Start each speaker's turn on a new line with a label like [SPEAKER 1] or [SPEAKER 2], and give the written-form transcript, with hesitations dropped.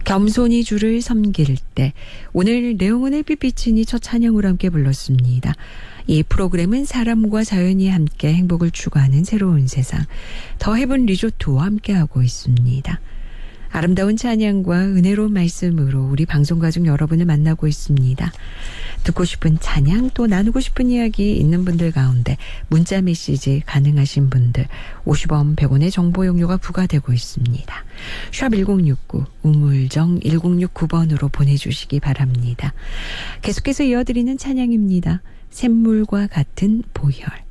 [SPEAKER 1] 겸손히 주를 섬길 때 오늘 내용은 햇빛비치니 첫 찬양으로 함께 불렀습니다. 이 프로그램은 사람과 자연이 함께 행복을 추구하는 새로운 세상 더 헤븐 리조트와 함께하고 있습니다. 아름다운 찬양과 은혜로운 말씀으로 우리 방송가족 여러분을 만나고 있습니다. 듣고 싶은 찬양 또 나누고 싶은 이야기 있는 분들 가운데 문자 메시지 가능하신 분들 50원 100원의 정보 용료가 부과되고 있습니다. 샵 1069 우물정 1069번으로 보내주시기 바랍니다. 계속해서 이어드리는 찬양입니다. 샘물과 같은 보혈.